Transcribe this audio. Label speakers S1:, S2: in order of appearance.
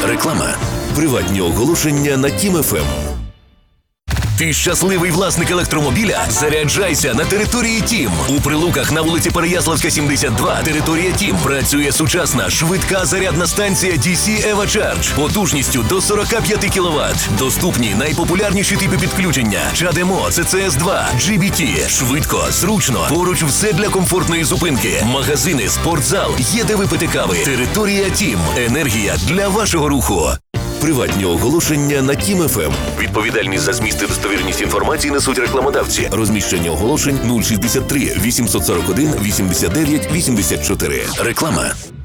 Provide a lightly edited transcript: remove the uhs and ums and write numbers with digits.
S1: Реклама. Приватні оголошення на Тім ФМ. Ти щасливий власник електромобіля? Заряджайся на території Тім. У Прилуках на вулиці Переяславська, 72, територія Тім, працює сучасна, швидка зарядна станція DC EVA Charge потужністю до 45 кВт. Доступні найпопулярніші типи підключення: CHAdeMO, CCS2, GBT. Швидко, зручно, поруч все для комфортної зупинки. Магазини, спортзал, є де випити кави. Територія Тім. Енергія для вашого руху. Приватні оголошення на Тім ФМ. Відповідальність за зміст і достовірність інформації несуть рекламодавці. Розміщення оголошень 063 841 89 84. Реклама.